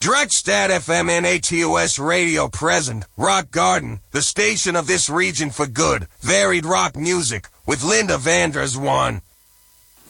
Dreckstad FM NATOS Radio present. Rock Garden, the station of this region for good. Varied rock music with Linda Vanders one.